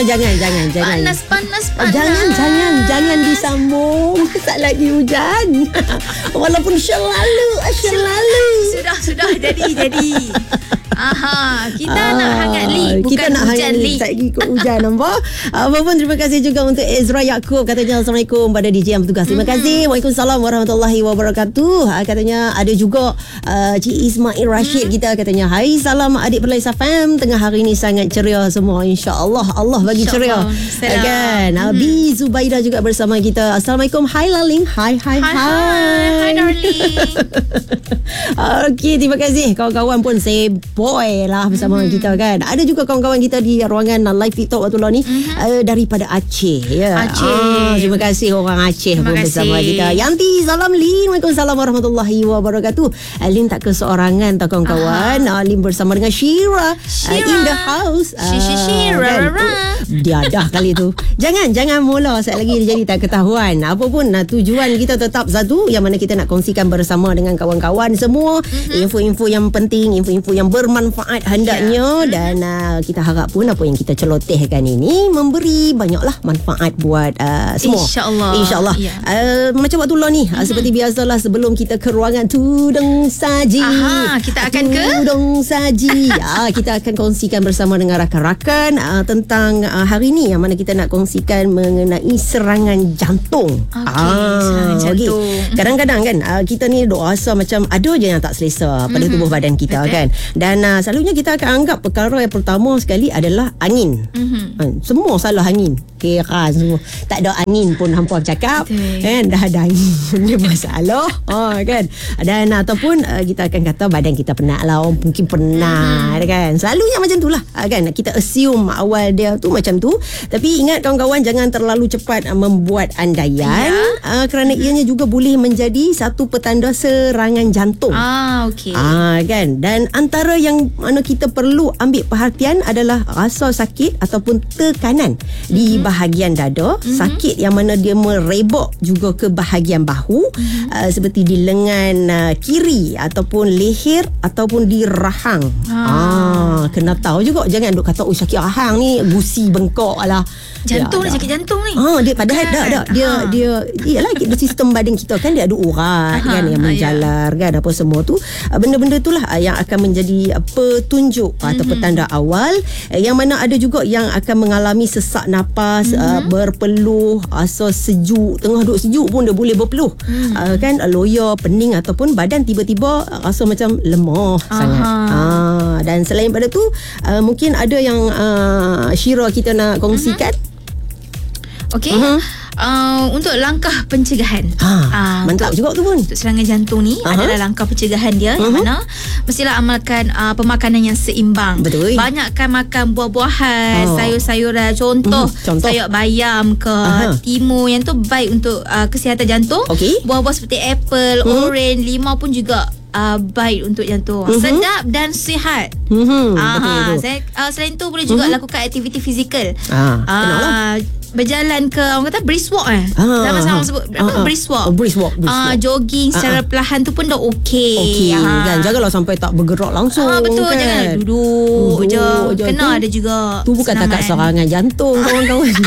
Jangan. Panas. Jangan disambung. Tak lagi hujan. Walaupun selalu. Sudah jadi. Kita nak hangat Li, bukan hujan Li. Tak ikut hujan, nampak? Apa pun terima kasih juga untuk Ezra Yaakob, katanya Assalamualaikum pada DJ yang bertugas. Terima kasih. Waalaikumsalam warahmatullahi wabarakatuh. Katanya ada juga Cik Ismail Rashid kita, katanya hai salam adik Perlais FM, tengah hari ni sangat ceria semua, insya-Allah. Allah bagi ceria. Kan? Abi Zubaida juga bersama kita. Assalamualaikum. Hai Laling. Hai darling. Okey, terima kasih kawan-kawan pun boy lah bersama kita kan. Ada juga kawan-kawan kita di ruangan live TikTok waktu ni daripada Aceh ya. Terima kasih orang Aceh pun bersama kita. Yanti, salam Lin. Waalaikumsalam warahmatullahi wabarakatuh. Lin tak keseorangan tau kawan-kawan. Lin bersama dengan Shira in the house. Shira. Dia dah kali tu. Jangan mula sekali lagi jadi tak ketahuan. Apa pun tujuan kita tetap satu, yang mana kita nak kongsikan bersama dengan kawan-kawan semua info-info yang penting, info-info yang bermanfaat hendaknya. Dan kita harap pun apa yang kita celotehkan ini memberi banyaklah manfaat buat semua, InsyaAllah. Macam waktu lalu ni seperti biasalah, sebelum kita ke ruangan Tudung Saji, kita akan ke Tudung Saji. Kita akan kongsikan bersama dengan rakan-rakan tentang hari ni, yang mana kita nak kongsikan mengenai serangan jantung. Serangan jantung. Kadang-kadang kan kita ni duk rasa macam ada je yang tak selesa pada tubuh badan kita. Betul. Kan. Dan selalunya kita akan anggap perkara yang pertama sekali adalah angin. Semua salah angin. Kira semua tak ada angin pun hampa cakap. Betul. Kan, dah ada angin dia masalah. Kan. Dan ataupun kita akan kata badan kita penat lah, mungkin penat. Kan. Selalunya macam tu lah. Kan, kita assume awal dia tu macam tu. Tapi ingat kawan-kawan, jangan terlalu cepat membuat andaian. Kerana ianya juga boleh menjadi satu petanda serangan jantung. Kan. Dan antara yang mana kita perlu ambil perhatian adalah rasa sakit ataupun tekanan di bahagian dada. Sakit yang mana dia merebak juga ke bahagian bahu, seperti di lengan kiri ataupun leher ataupun di rahang. Kena tahu juga, jangan duk kata sakit rahang ni gusi bengkok lah. Jantung ni, sakit jantung ni. Dia padahal dia ialah sistem badan kita kan, dia ada urat kan yang menjalar kan, apa semua tu. Benda-benda itulah yang akan menjadi petunjuk atau petanda awal, yang mana ada juga yang akan mengalami sesak napas, berpeluh, rasa sejuk, tengah duduk sejuk pun dia boleh berpeluh. Kan, loya, pening ataupun badan tiba-tiba rasa macam lemah sangat. Dan selain pada tu mungkin ada yang Shira kita nak kongsikan. Okey. Untuk langkah pencegahan, mantap juga tu pun. Untuk serangan jantung ni adalah langkah pencegahan dia, yang mana mestilah amalkan pemakanan yang seimbang. Betul. Banyakkan makan buah-buahan, sayur-sayuran. Contoh sayur bayam ke timun, yang tu baik untuk kesihatan jantung. Buah-buah seperti apple, orange, limau pun juga baik untuk jantung. Sedap dan sihat. Selain tu boleh juga lakukan aktiviti fizikal. Berjalan ke, orang kata brisk walk zaman sekarang sebut brisk walk. Jogging secara perlahan tu pun dah okey. Kan, janganlah sampai tak bergerak langsung. Betul, kan? Jangan duduk je. Kena ada juga tu bukan takat serangan jantung kawan-kawan.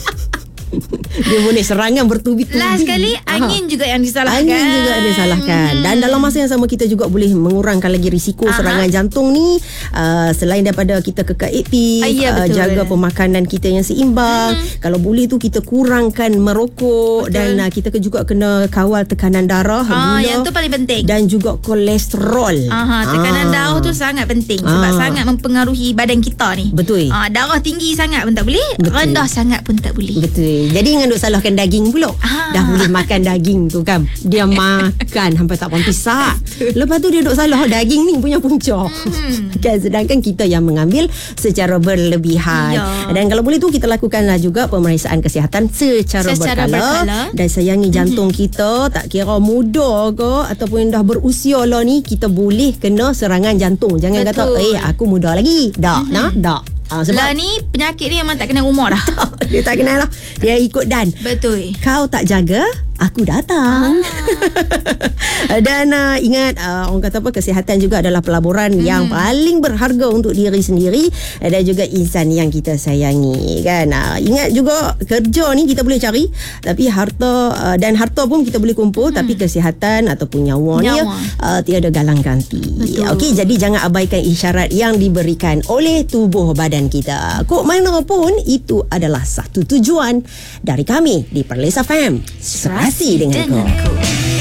Dia boleh serangan bertubi-tubi. Last sekali, angin juga yang disalahkan. Dan dalam masa yang sama kita juga boleh mengurangkan lagi risiko serangan jantung ni. Selain daripada kita kekal aktif, jaga pemakanan kita yang seimbang. Kalau boleh tu kita kurangkan merokok. Dan kita juga kena kawal tekanan darah, gula, yang tu paling penting. Dan juga kolesterol. Tekanan darah tu sangat penting, sebab sangat mempengaruhi badan kita ni. Betul. Darah tinggi sangat pun tak boleh, rendah sangat pun tak boleh. Betul. Jadi jangan duk salahkan daging pula. Dah boleh makan daging tu kan, dia makan sampai tak pun pisak. Lepas tu dia duk salah daging ni punya punca. Kan, sedangkan kita yang mengambil secara berlebihan. Dan kalau boleh tu kita lakukanlah juga pemeriksaan kesihatan secara berkala. Dan sayangi jantung kita, tak kira muda ke ataupun dah berusia lah ni, kita boleh kena serangan jantung. Jangan kata aku muda lagi. Tak. Sebab ni penyakit ni memang tak kenal umur dah. Dia tak kenal lah. Dia ikut dan. Betul. Kau tak jaga, aku datang. Dan ingat, orang kata apa, kesihatan juga adalah pelaburan yang paling berharga untuk diri sendiri dan juga insan yang kita sayangi, kan. Ingat juga, kerja ni kita boleh cari, tapi harta dan harta pun kita boleh kumpul, tapi kesihatan ataupun nyawa ni tiada galang ganti. Okey, jadi jangan abaikan isyarat yang diberikan oleh tubuh badan kita. Kok mana pun itu adalah satu tujuan dari kami di Perlis FM. Serasi dengan kau.